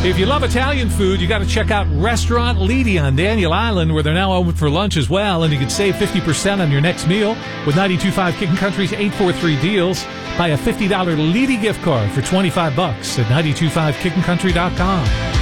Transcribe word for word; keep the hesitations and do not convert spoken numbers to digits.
If you love Italian food, you got to check out Restaurant Lidi on Daniel Island, where they're now open for lunch as well, and you can save fifty percent on your next meal with ninety-two point five Kickin' Country's eight four three deals. Buy a fifty dollars Lidi gift card for twenty-five bucks at ninety two point five kickin country dot com.